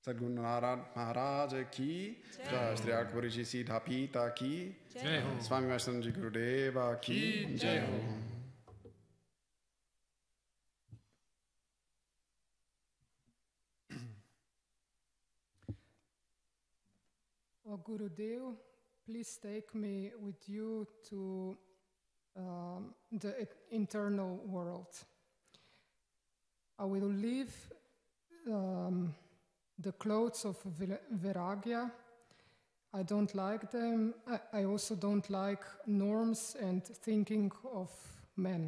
Sadguru Maharaj ki jai, Shri Akbar Ji Siddha Pita ki Jai Ho, Swami Vaishnav Gurudeva ki jai ho. Oh, Gurudev, please take me with you to the internal world. I will leave the clothes of Vairagya. I don't like them. I also don't like norms and thinking of men.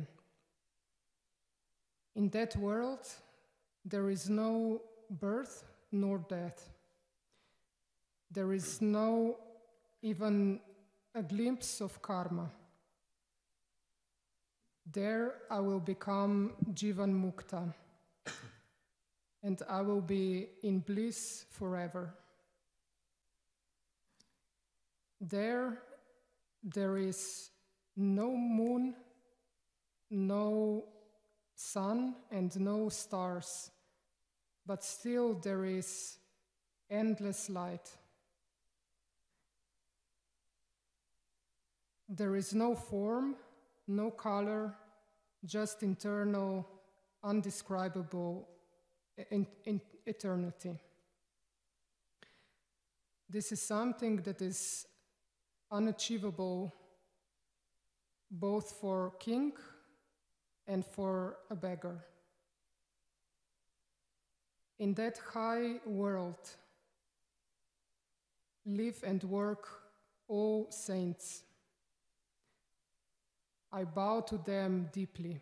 In that world, there is no birth nor death. There is no even a glimpse of karma. There I will become Jivan Mukta, and I will be in bliss forever. There is no moon, no sun, and no stars, but still there is endless light. There is no form, no color, just internal, undescribable in eternity. This is something that is unachievable both for king and for a beggar. In that high world live and work all saints. I bow to them deeply.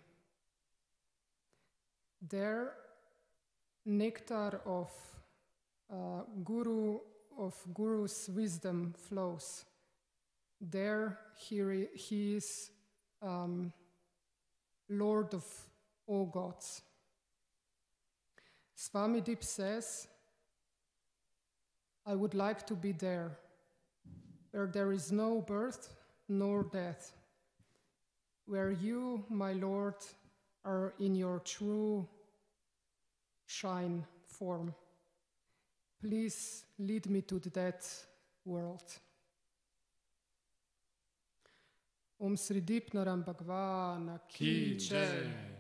There, nectar of Guru's wisdom flows. There, he is Lord of all gods. Swami Deep says, I would like to be there, where there is no birth nor death, where you, my Lord, are in your true shine form. Please lead me to that world. Om Sri Deepnaram Bhagavana Ki Jai.